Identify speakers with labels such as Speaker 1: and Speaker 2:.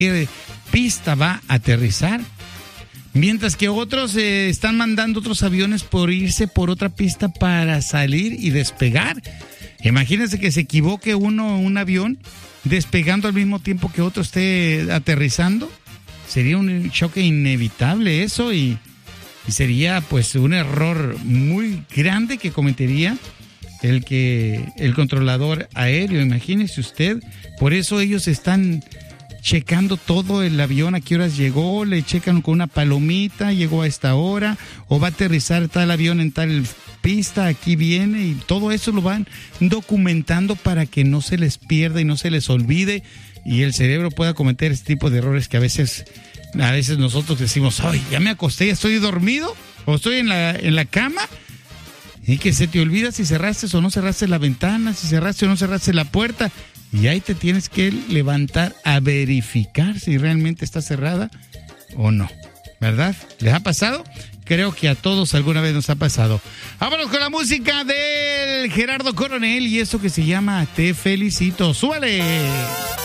Speaker 1: pista va a aterrizar, mientras que otros están mandando otros aviones por irse por otra pista para salir y despegar. Imagínense que se equivoque un avión despegando al mismo tiempo que otro esté aterrizando. Sería un choque inevitable eso y sería pues un error muy grande que cometería el controlador aéreo. Imagínese usted. Por eso ellos están checando todo el avión, a qué horas llegó, le checan con una palomita, llegó a esta hora, o va a aterrizar tal avión en tal pista, aquí viene, y todo eso lo van documentando para que no se les pierda y no se les olvide, y el cerebro pueda cometer este tipo de errores que a veces nosotros decimos, ay, ya me acosté, ya estoy dormido, o estoy en la cama, y que se te olvida si cerraste o no cerraste la ventana, si cerraste o no cerraste la puerta, y ahí te tienes que levantar a verificar si realmente está cerrada o no, ¿verdad? ¿Les ha pasado? Creo que a todos alguna vez nos ha pasado. Vámonos con la música del Gerardo Coronel y eso que se llama Te Felicito. ¡Súbale!